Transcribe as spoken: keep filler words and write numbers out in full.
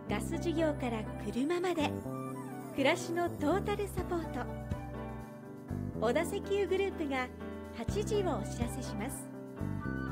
ガス事業から車まで、暮らしのトータルサポート。小田石油グループがはちじをお知らせします。